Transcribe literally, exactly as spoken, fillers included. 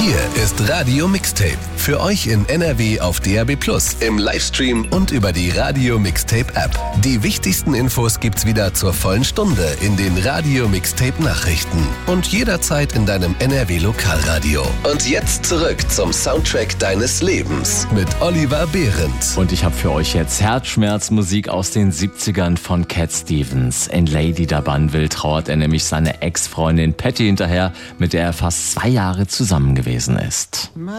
Hier ist Radio Mixtape. Für euch in N R W auf D A B plus, im Livestream und über die Radio Mixtape App. Die wichtigsten Infos gibt's wieder zur vollen Stunde in den Radio Mixtape Nachrichten und jederzeit in deinem N R W Lokalradio. Und jetzt zurück zum Soundtrack deines Lebens mit Oliver Behrendt. Und ich habe für euch jetzt Herzschmerzmusik aus den siebzigern von Cat Stevens. In Lady da Banville trauert er nämlich seine Ex-Freundin Patty hinterher, mit der er fast zwei Jahre zusammen gewesen ist.